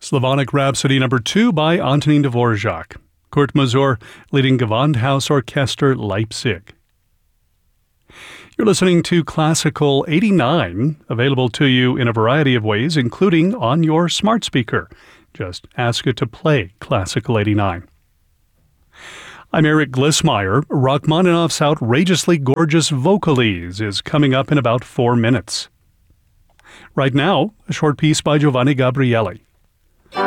Slavonic Rhapsody No. 2 by Antonin Dvorak. Kurt Masur leading Gewandhaus Orchester Leipzig. You're listening to Classical 89, available to you in a variety of ways, including on your smart speaker. Just ask it to play Classical 89. I'm Eric Glissmeyer. Rachmaninoff's outrageously gorgeous Vocalese is coming up in about 4 minutes. Right now, a short piece by Giovanni Gabrieli.